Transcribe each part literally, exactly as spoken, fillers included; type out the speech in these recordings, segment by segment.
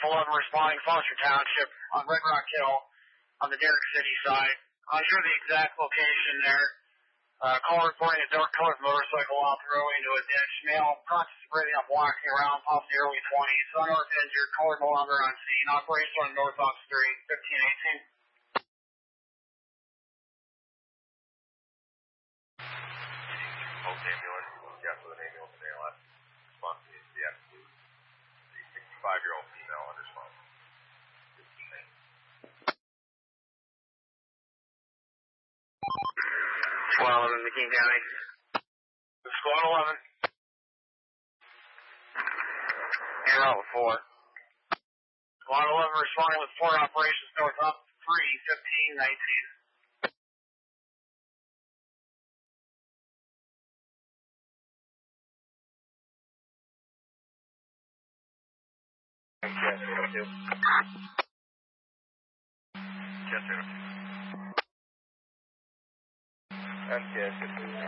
eleven responding Foster Township on Red Rock Hill on the Derrick City side. Unsure of the exact location there. Uh, call reporting a dark colored motorcycle off the road into a ditch. Male conscious of breathing up, walking around, possibly early twenties. Unorth injured, caller no longer on scene. Operation on North Ox Street, fifteen eighteen. Post ambulance, yes, with an ambulance in A L S. Response to the F two. The sixty-five-year-old female under response. Squad eleven, McKean County. Squad eleven. And route four. Squad eleven responding with four operations north up three, fifteen, nineteen. Chester, Chester. M T S fifteen now.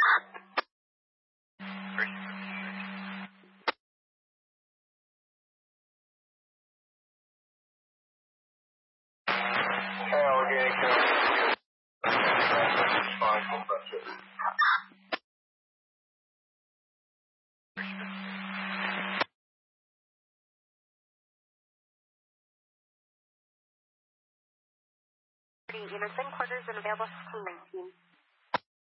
Oh, we're getting killed. Responsible pressure. Unison quarters and available sixteen nineteen.